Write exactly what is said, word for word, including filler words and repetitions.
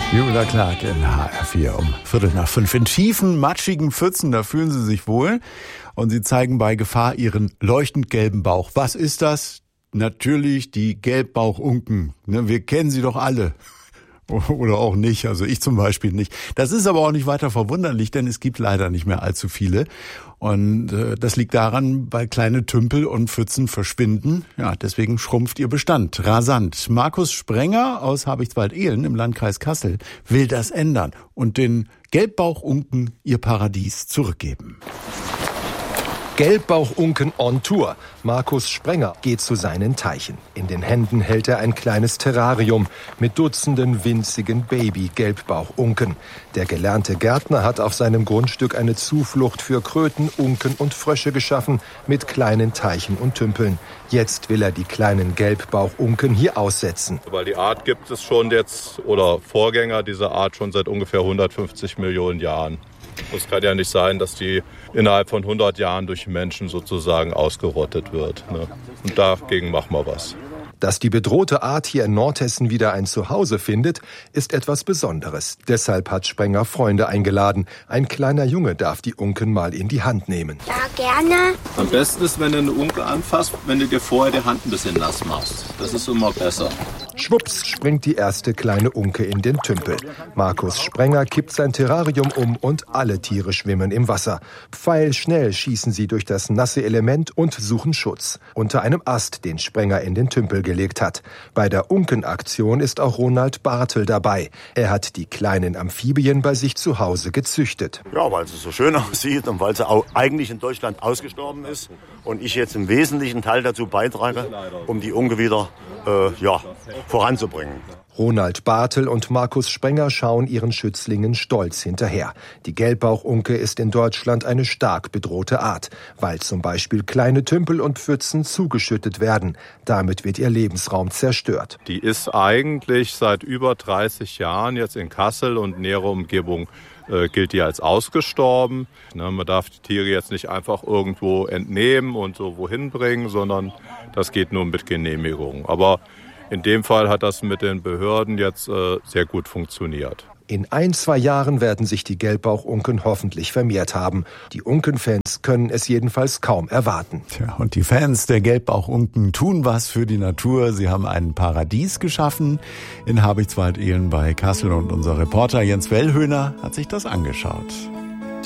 Jula Clark in H R vier um Viertel nach fünf. In tiefen, matschigen Pfützen, da fühlen sie sich wohl. Und sie zeigen bei Gefahr ihren leuchtend gelben Bauch. Was ist das? Natürlich die Gelbbauchunken. Wir kennen sie doch alle. Oder auch nicht, also ich zum Beispiel nicht. Das ist aber auch nicht weiter verwunderlich, denn es gibt leider nicht mehr allzu viele. Und äh, das liegt daran, weil kleine Tümpel und Pfützen verschwinden. Ja, deswegen schrumpft ihr Bestand rasant. Markus Sprenger aus Habichtswald-Ehlen im Landkreis Kassel will das ändern und den Gelbbauchunken ihr Paradies zurückgeben. Gelbbauchunken on Tour. Markus Sprenger geht zu seinen Teichen. In den Händen hält er ein kleines Terrarium mit Dutzenden winzigen Baby-Gelbbauchunken. Der gelernte Gärtner hat auf seinem Grundstück eine Zuflucht für Kröten, Unken und Frösche geschaffen mit kleinen Teichen und Tümpeln. Jetzt will er die kleinen Gelbbauchunken hier aussetzen. Weil die Art gibt es schon jetzt, oder Vorgänger dieser Art schon seit ungefähr hundertfünfzig Millionen Jahren. Es kann ja nicht sein, dass die innerhalb von hundert Jahren durch Menschen sozusagen ausgerottet wird. Ne? Und dagegen machen wir was. Dass die bedrohte Art hier in Nordhessen wieder ein Zuhause findet, ist etwas Besonderes. Deshalb hat Sprenger Freunde eingeladen. Ein kleiner Junge darf die Unken mal in die Hand nehmen. Ja, gerne. Am besten ist, wenn du eine Unke anfasst, wenn du dir vorher die Hand ein bisschen nass machst. Das ist immer besser. Schwupps springt die erste kleine Unke in den Tümpel. Markus Sprenger kippt sein Terrarium um und alle Tiere schwimmen im Wasser. Pfeilschnell schießen sie durch das nasse Element und suchen Schutz. Unter einem Ast, den Sprenger in den Tümpel gelegt hat. Bei der Unkenaktion ist auch Ronald Bartel dabei. Er hat die kleinen Amphibien bei sich zu Hause gezüchtet. Ja, weil sie so schön aussieht und weil sie auch eigentlich in Deutschland ausgestorben ist und ich jetzt im wesentlichen Teil dazu beitrage, um die Unke wieder äh, ja, voranzubringen. Ronald Bartel und Markus Sprenger schauen ihren Schützlingen stolz hinterher. Die Gelbbauchunke ist in Deutschland eine stark bedrohte Art, weil zum Beispiel kleine Tümpel und Pfützen zugeschüttet werden. Damit wird ihr Lebensraum zerstört. Die ist eigentlich seit über dreißig Jahren jetzt in Kassel und nähere Umgebung äh, gilt die als ausgestorben. Ne, man darf die Tiere jetzt nicht einfach irgendwo entnehmen und so wohin bringen, sondern das geht nur mit Genehmigung. Aber in dem Fall hat das mit den Behörden jetzt äh, sehr gut funktioniert. In ein, zwei Jahren werden sich die Gelbbauchunken hoffentlich vermehrt haben. Die Unkenfans können es jedenfalls kaum erwarten. Tja, und die Fans der Gelbbauchunken tun was für die Natur. Sie haben ein Paradies geschaffen in Habichtswald-Ehlen bei Kassel und unser Reporter Jens Wellhöhner hat sich das angeschaut.